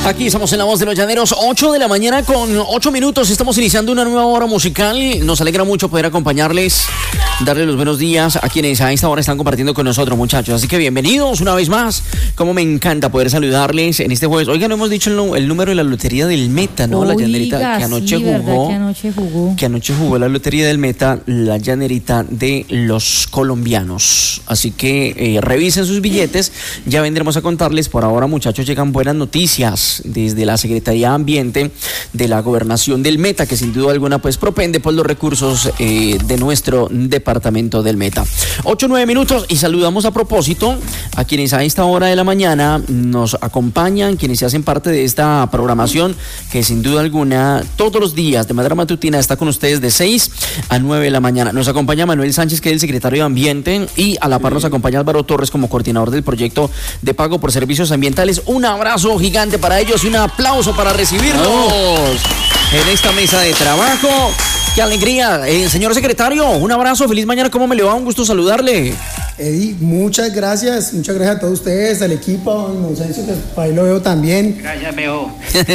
Aquí estamos en La Voz de los Llaneros, 8 de la mañana con 8 minutos. Estamos iniciando una nueva hora musical. Nos alegra mucho poder acompañarles, darles los buenos días a quienes a esta hora están compartiendo con nosotros, muchachos. Así que bienvenidos una vez más. Como me encanta poder saludarles en este jueves. Oigan, no hemos dicho el número de la lotería del Meta, ¿no? Oiga, la Llanerita que anoche jugó. Que anoche jugó la lotería del Meta, la Llanerita de los colombianos. Así que revisen sus billetes. Ya vendremos a contarles. Por ahora, muchachos, llegan buenas noticias desde la Secretaría de Ambiente de la Gobernación del Meta, que sin duda alguna pues propende por los recursos de nuestro departamento del Meta. 8-9 minutos y saludamos a propósito a quienes a esta hora de la mañana nos acompañan, quienes se hacen parte de esta programación que sin duda alguna todos los días de manera matutina está con ustedes de 6 a 9 de la mañana. Nos acompaña Manuel Sánchez, que es el secretario de Ambiente, y a la par nos acompaña Álvaro Torres como coordinador del proyecto de pago por servicios ambientales. Un abrazo gigante para ellos y un aplauso para recibirnos en esta mesa de trabajo. ¡Qué alegría! Señor secretario, un abrazo, feliz mañana, ¿cómo me le va? Un gusto saludarle. Eddie, muchas gracias a todos ustedes, al equipo, Monsencio, que ahí lo veo también. Gracias, Meo.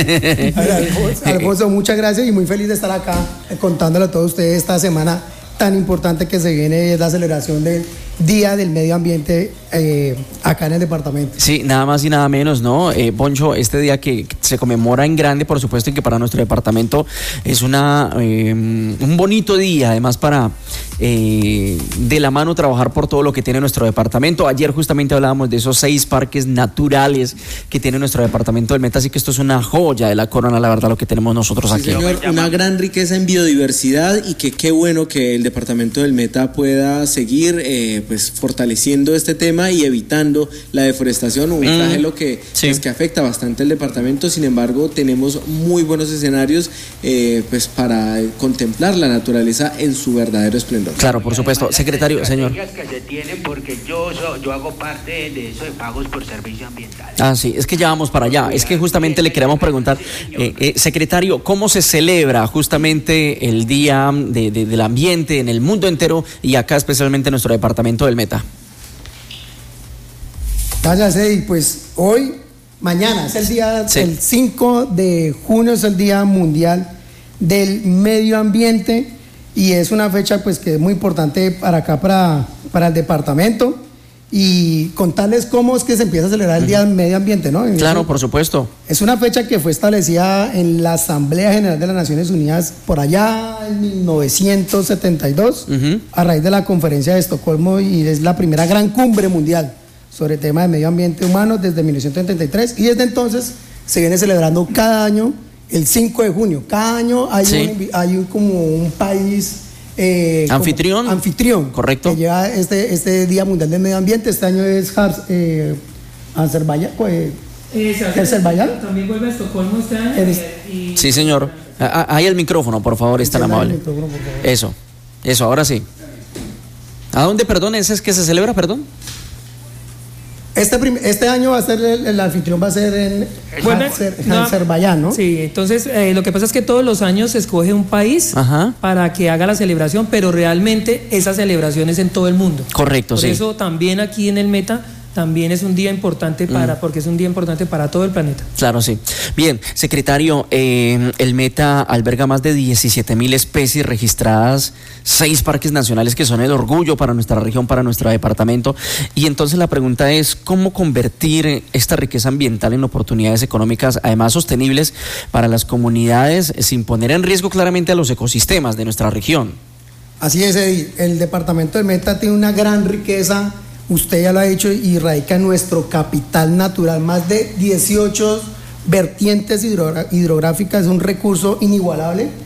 Alfonso, muchas gracias y muy feliz de estar acá contándole a todos ustedes esta semana tan importante que se viene, es la celebración del Día del Medio Ambiente acá en el departamento. Sí, nada más y nada menos, ¿no? Poncho, este día que se conmemora en grande, por supuesto, y que para nuestro departamento es un bonito día, además para de la mano trabajar por todo lo que tiene nuestro departamento. Ayer justamente hablábamos de esos 6 parques naturales que tiene nuestro departamento del Meta, así que esto es una joya de la corona, la verdad, lo que tenemos nosotros aquí. Sí, señor, una gran riqueza en biodiversidad y que qué bueno que el departamento del Meta pueda seguir pues fortaleciendo este tema y evitando la deforestación, un flagelo que, sí, pues, que afecta bastante al departamento. Sin embargo, tenemos muy buenos escenarios pues para contemplar la naturaleza en su verdadero esplendor. Claro, por supuesto. Secretario, señor. Que se tienen porque yo hago parte de eso de pagos por servicio ambiental. Ah, sí, es que ya vamos para allá. Es que justamente le queremos preguntar, secretario, ¿cómo se celebra justamente el Día del Ambiente en el mundo entero y acá especialmente en nuestro departamento del Meta? Gracias, Eddie. Pues hoy, mañana, es el día, sí, el 5 de junio es el Día Mundial del Medio Ambiente y es una fecha pues que es muy importante para acá, para el departamento, y contarles cómo es que se empieza a celebrar el Día del Medio Ambiente, ¿no? Claro, por supuesto. Es una fecha que fue establecida en la Asamblea General de las Naciones Unidas por allá en 1972, a raíz de la Conferencia de Estocolmo, y es la primera gran cumbre mundial sobre el tema de medio ambiente humano desde 1933, y desde entonces se viene celebrando cada año el 5 de junio. Cada año hay, sí, hay como un país anfitrión, correcto, que lleva este Día Mundial del Medio Ambiente. Este año es Azerbaiyán. Azerbaiyán. También vuelve a Estocolmo este año. Sí, señor. Ahí el micrófono, por favor, es tan amable. Eso, ahora sí. ¿A dónde, perdón, ese es que se celebra, perdón? Este año va a ser el anfitrión, va a ser en Azerbaiyán, ¿no? Sí, entonces lo que pasa es que todos los años se escoge un país, ajá, para que haga la celebración, pero realmente esa celebración es en todo el mundo. Correcto, Por sí. eso también aquí en el Meta también es un día importante porque es un día importante para todo el planeta. Claro, sí. Bien, secretario, el Meta alberga más de 17,000 especies registradas, 6 parques nacionales que son el orgullo para nuestra región, para nuestro departamento. Y entonces la pregunta es, ¿cómo convertir esta riqueza ambiental en oportunidades económicas, además sostenibles para las comunidades, sin poner en riesgo claramente a los ecosistemas de nuestra región? Así es, Eddie. El departamento del Meta tiene una gran riqueza, usted ya lo ha dicho, y radica en nuestro capital natural. Más de 18 vertientes hidrográficas, es un recurso inigualable